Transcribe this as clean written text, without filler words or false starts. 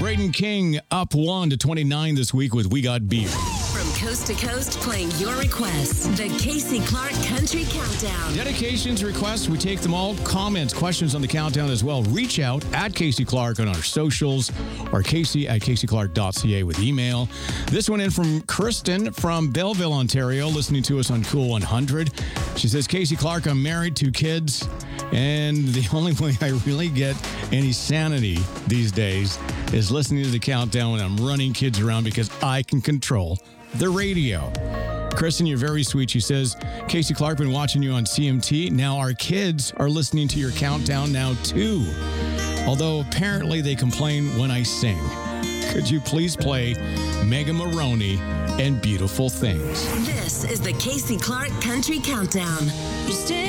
Braden King up 1 to 29 this week with We Got Beer. From coast to coast, playing your requests. The Casey Clark Country Countdown. Dedications, requests, we take them all. Comments, questions on the countdown as well. Reach out at Casey Clark on our socials or Casey at caseyclark.ca with email. This one in from Kristen from Belleville, Ontario, listening to us on Cool 100. She says, Casey Clark, I'm married, 2 kids, and the only way I really get any sanity these days is listening to the countdown when I'm running kids around because I can control the radio. Kristen, you're very sweet. She says, Casey Clark, been watching you on CMT. Now our kids are listening to your countdown now too. Although apparently they complain when I sing. Could you please play Mega Maroney and Beautiful Things? This is the Casey Clark Country Countdown. You stay